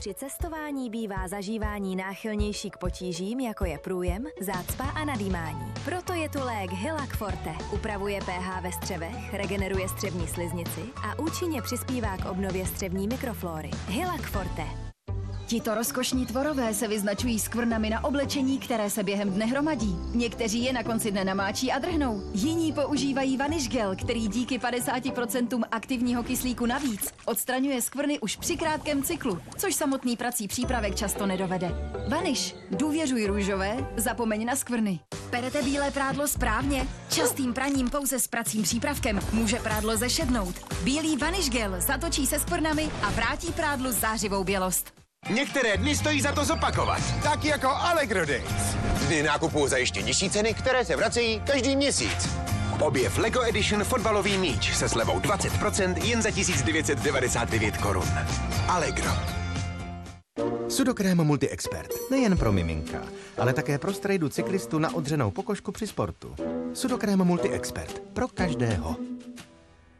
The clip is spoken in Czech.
Při cestování bývá zažívání náchylnější k potížím, jako je průjem, zácpa a nadýmání. Proto je tu lék Hylac Forte. Upravuje pH ve střevech, regeneruje střevní sliznici a účinně přispívá k obnově střevní mikroflóry. Hylac Forte. Tito rozkošní tvorové se vyznačují skvrnami na oblečení, které se během dne hromadí. Někteří je na konci dne namáčí a drhnou. Jiní používají Vanish Gel, který díky 50% aktivního kyslíku navíc odstraňuje skvrny už při krátkém cyklu, což samotný prací přípravek často nedovede. Vanish. Důvěřuj růžové, zapomeň na skvrny. Perete bílé prádlo správně? Častým praním pouze s pracím přípravkem může prádlo zešednout. Bílý Vanish Gel zatočí se skvrnami a vrátí prádlu zářivou bělost. Některé dny stojí za to zopakovat. Tak jako Allegro Days. Dny nákupu za ještě nižší ceny, které se vracejí každý měsíc. Objev Lego Edition fotbalový míč se slevou 20% jen za 1999 korun. Allegro. Sudokrém Multi-Expert. Nejen pro miminka, ale také pro strejdu cyklistu na odřenou pokožku při sportu. Sudokrém Multi-Expert. Pro každého.